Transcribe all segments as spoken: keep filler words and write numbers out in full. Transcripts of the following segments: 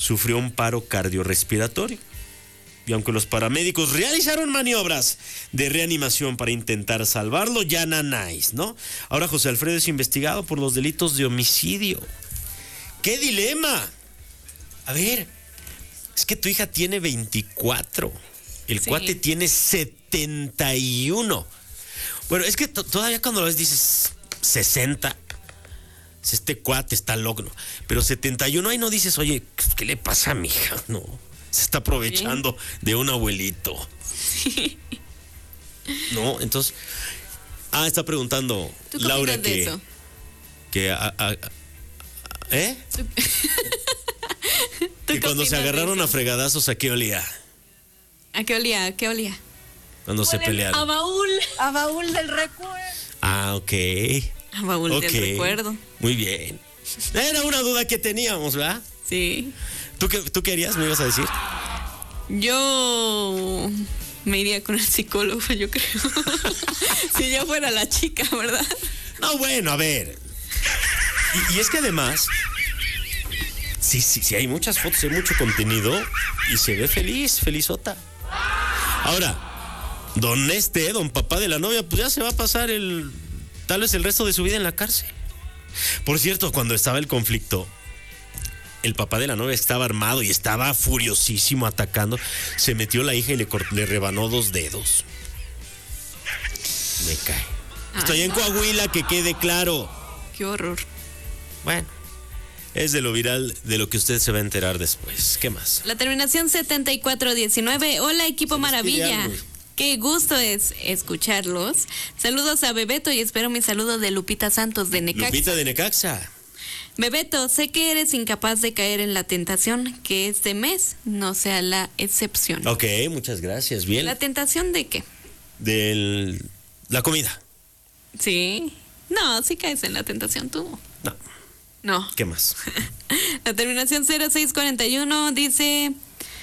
sufrió un paro cardiorrespiratorio. Y aunque los paramédicos realizaron maniobras de reanimación para intentar salvarlo, ya nanáis, ¿no? Ahora José Alfredo es investigado por los delitos de homicidio. ¡Qué dilema! A ver, es que tu hija tiene veinticuatro, el sí. cuate tiene setenta y uno. Bueno, es que t- todavía cuando lo ves dices sesenta. Este cuate está loco, ¿no? Pero setenta y uno ahí no dices, oye, ¿qué le pasa a mi hija? No. Se está aprovechando sí. de un abuelito. Sí. No, entonces. Ah, está preguntando ¿Tú qué Laura opinas de que. eso? Que. A, a, a, ¿Eh? Que cuando se agarraron a fregadazos, ¿a qué olía? ¿A qué olía? ¿A qué olía? Cuando se pelearon. A baúl. A baúl del recuerdo. Ah, ok. A baúl okay. del recuerdo. Muy bien. Era una duda que teníamos, ¿verdad? Sí. ¿Tú qué, tú qué harías? ¿Me ibas a decir? Yo me iría con el psicólogo, yo creo. Si yo fuera la chica, ¿verdad? No, bueno, a ver. Y, y es que además, sí, sí, sí, hay muchas fotos, hay mucho contenido y se ve feliz, felizota. Ahora, don este, don papá de la novia, pues ya se va a pasar el, tal vez el resto de su vida en la cárcel. Por cierto, cuando estaba el conflicto, el papá de la novia estaba armado y estaba furiosísimo atacando. Se metió la hija y le, cort- le rebanó dos dedos. Me cae. Ay, Estoy en Coahuila, que quede claro. Qué horror. Bueno, es de lo viral, de lo que usted se va a enterar después. ¿Qué más? La terminación setenta y cuatro diecinueve. Hola, equipo Maravilla. Qué gusto es escucharlos. Saludos a Bebeto y espero mi saludo de Lupita Santos de Necaxa. Lupita de Necaxa. Bebeto, sé que eres incapaz de caer en la tentación, que este mes no sea la excepción. Ok, muchas gracias. Bien. ¿La tentación de qué? De la comida. Sí. No, sí caes en la tentación tú. No. No. ¿Qué más? La terminación cero seis cuarenta y uno dice: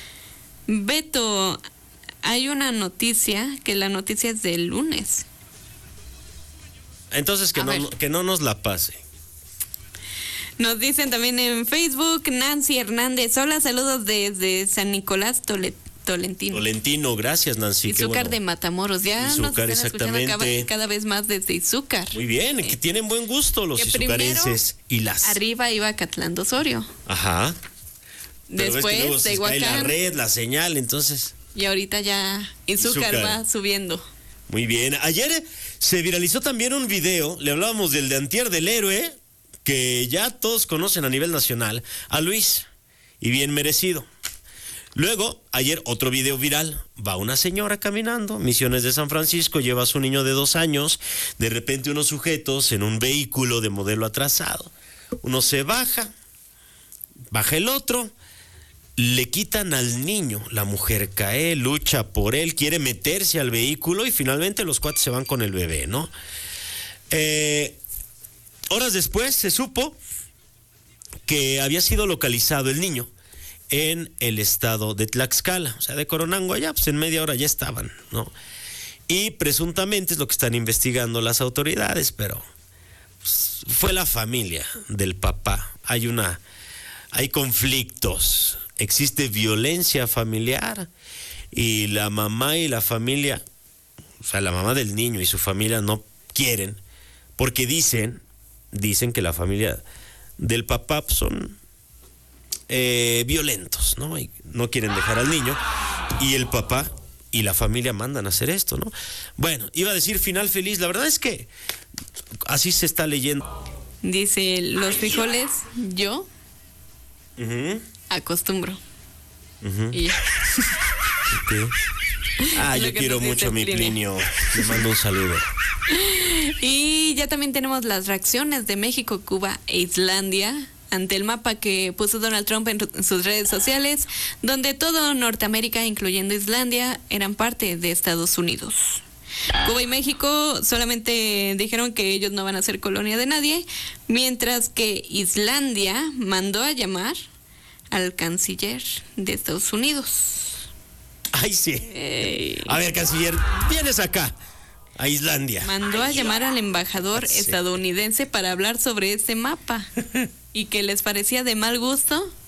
Beto, hay una noticia, que la noticia es del lunes. Entonces que, no, que no nos la pase. Nos dicen también en Facebook, Nancy Hernández. Hola, saludos desde San Nicolás, Tole, Tolentino. Tolentino, gracias, Nancy. Izúcar bueno. de Matamoros. Ya Izúcar, nos están escuchando cada, cada vez más desde Izúcar. Muy bien, eh, que tienen buen gusto los izucarenses y las. Arriba iba Catlán de Osorio. Ajá. Pero después de Tehuacán. La red, la señal, entonces. Y ahorita ya Izúcar, Izúcar va subiendo. Muy bien. Ayer se viralizó también un video, le hablábamos del de antier del héroe, que ya todos conocen a nivel nacional, a Luis, y bien merecido. Luego, ayer otro video viral, va una señora caminando, Misiones de San Francisco, lleva a su niño de dos años, de repente unos sujetos en un vehículo de modelo atrasado, uno se baja, baja el otro, le quitan al niño, la mujer cae, lucha por él, quiere meterse al vehículo y finalmente los cuates se van con el bebé, ¿no? Eh... Horas después se supo que había sido localizado el niño en el estado de Tlaxcala, o sea, de Coronango, allá, pues en media hora ya estaban, ¿no? Y presuntamente es lo que están investigando las autoridades, pero pues, fue la familia del papá. Hay una, hay conflictos, existe violencia familiar y la mamá y la familia, o sea, la mamá del niño y su familia no quieren, porque dicen... Dicen que la familia del papá son eh, violentos, ¿no? Y no quieren dejar al niño. Y el papá y la familia mandan a hacer esto, ¿no? Bueno, iba a decir final feliz. La verdad es que así se está leyendo. Dice, los frijoles, yo uh-huh. acostumbro. Uh-huh. Y ya. Okay. Ah, yo quiero mucho a mi Plinio. Le mando un saludo. Y ya también tenemos las reacciones de México, Cuba e Islandia ante el mapa que puso Donald Trump en sus redes sociales, donde todo Norteamérica, incluyendo Islandia, eran parte de Estados Unidos. Cuba y México solamente dijeron que ellos no van a ser colonia de nadie, mientras que Islandia mandó a llamar al canciller de Estados Unidos. Ay, sí. Hey. A ver, canciller, vienes acá. A Islandia. Mandó a llamar al embajador sí. estadounidense para hablar sobre ese mapa y que les parecía de mal gusto